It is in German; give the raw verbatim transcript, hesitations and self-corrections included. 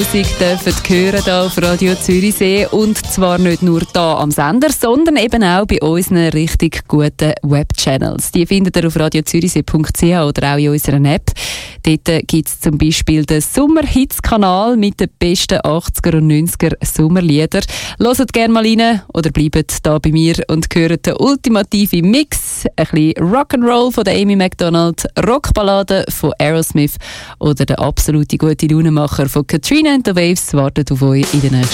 Musik dürfen hören hier auf Radio Zürichsee, und zwar nicht nur hier am Sender, sondern eben auch bei unseren richtig guten Webchannels. Die findet ihr auf radio zürichsee punkt c h oder auch in unserer App. Dort gibt es zum Beispiel den Sommerhits-Kanal mit den besten achtziger und neunziger Sommerlieder. Hört gerne mal rein oder bleibt da bei mir und hört den ultimativen Mix. Ein bisschen Rock'n'Roll von der Amy Macdonald, Rockballade von Aerosmith oder der absolute gute Launemacher von Katrina and the Waves wartet auf euch in den nächsten